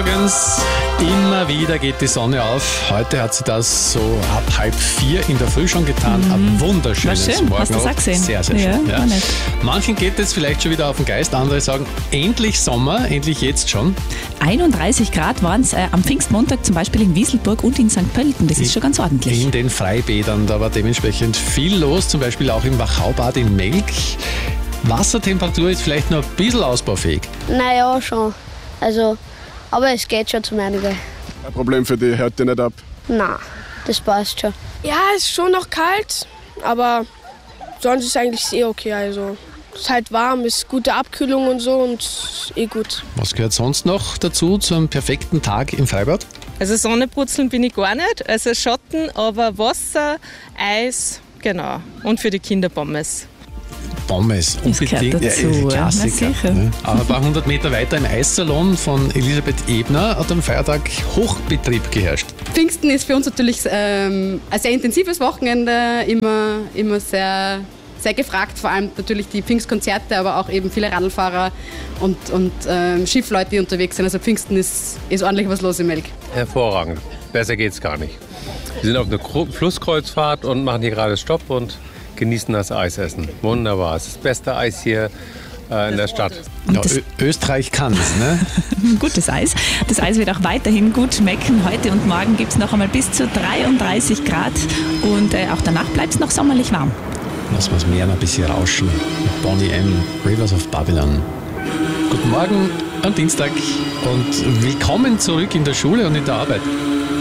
Morgens. Immer wieder geht die Sonne auf. Heute hat sie das so ab 3:30 in der Früh schon getan. Ein wunderschönes War schön. Morgen. Hast du das auch gesehen? Sehr, sehr schön. Ja, Ja. war nett. Manchen geht es vielleicht schon wieder auf den Geist. Andere sagen, endlich Sommer, endlich jetzt schon. 31 Grad waren es am Pfingstmontag zum Beispiel in Wieselburg und in St. Pölten. Das ist schon ganz ordentlich. In den Freibädern, da war dementsprechend viel los. Zum Beispiel auch im Wachaubad in Melk. Wassertemperatur ist vielleicht noch ein bisschen ausbaufähig. Naja, schon. Also, aber es geht schon zum einigen. Ein Problem für die, hört die nicht ab. Nein, das passt schon. Ja, es ist schon noch kalt, aber sonst ist eigentlich eh okay. Also, es ist halt warm, ist gute Abkühlung und so und eh gut. Was gehört sonst noch dazu zum perfekten Tag im Freibad? Also Sonnenbrutzeln bin ich gar nicht, also Schatten, aber Wasser, Eis, genau. Und für die Kinder Pommes. Pommes, unbedingt. gehört dazu, ja. Klassiker. Na sicher. Ne? Aber ein paar 100 Meter weiter im Eissalon von Elisabeth Ebner hat am Feiertag Hochbetrieb geherrscht. Pfingsten ist für uns natürlich ein sehr intensives Wochenende, immer sehr, sehr gefragt, vor allem natürlich die Pfingstkonzerte, aber auch eben viele Radlfahrer und Schiffleute, die unterwegs sind. Also Pfingsten ist ordentlich was los in Melk. Hervorragend. Besser geht's gar nicht. Wir sind auf einer Flusskreuzfahrt und machen hier gerade Stopp und genießen das Eisessen. Wunderbar. Es ist das beste Eis hier in der Stadt. Ja, Österreich kann es, ne? Gutes Eis. Das Eis wird auch weiterhin gut schmecken. Heute und morgen gibt es noch einmal bis zu 33 Grad und auch danach bleibt es noch sommerlich warm. Lassen wir das Meer noch ein bisschen rauschen. Mit Bonnie M., Rivers of Babylon. Guten Morgen am Dienstag und willkommen zurück in der Schule und in der Arbeit.